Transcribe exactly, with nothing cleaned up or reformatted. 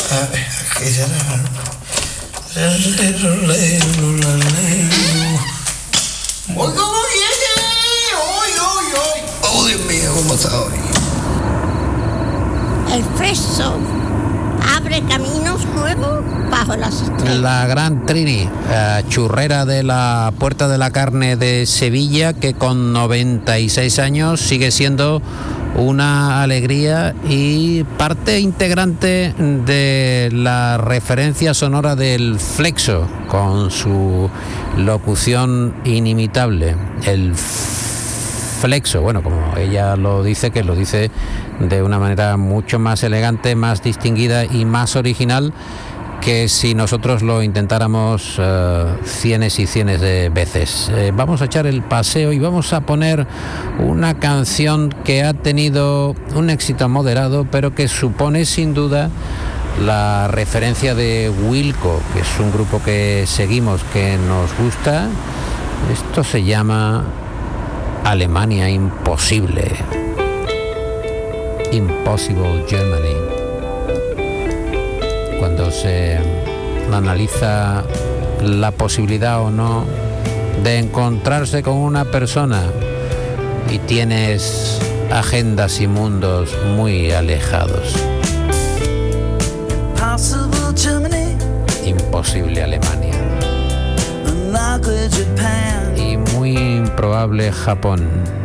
A ver, ¿qué será? ¡Oiga, muy bien! ¡Oy, oy, oy! ¡Oh, Dios mío, cómo está hoy! El Freso abre caminos nuevos bajo las estrellas. La gran Trini, eh, churrera de la Puerta de la Carne de Sevilla, que con noventa y seis años sigue siendo una alegría y parte integrante de la referencia sonora del Flexo, con su locución inimitable. El Flexo, bueno, como ella lo dice, que lo dice de una manera mucho más elegante, más distinguida y más original que si nosotros lo intentáramos uh, cienes y cienes de veces. Eh, vamos a echar el paseo y vamos a poner una canción que ha tenido un éxito moderado, pero que supone sin duda la referencia de Wilco, que es un grupo que seguimos, que nos gusta. Esto se llama Alemania Imposible. Impossible Germany. Cuando se analiza la posibilidad o no de encontrarse con una persona y tienes agendas y mundos muy alejados. Imposible Alemania. Y muy improbable Japón.